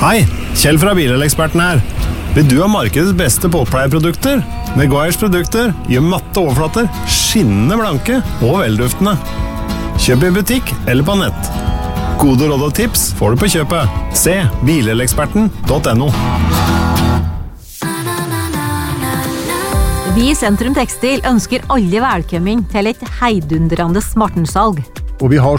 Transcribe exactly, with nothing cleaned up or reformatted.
Hei, Kjell fra Bileleksperten her. Vil du ha markedets beste båtpleieprodukter? Meguiars produkter gjør matte overflater skinnende blanke og velduftende. Kjøp i butikk eller på nett. Gode råd og tips får du på kjøpet. Se bileleksperten punktum no. Vi i Sentrum Tekstil ønsker alle velkommen til et heidundrende smartensalg. Og vi har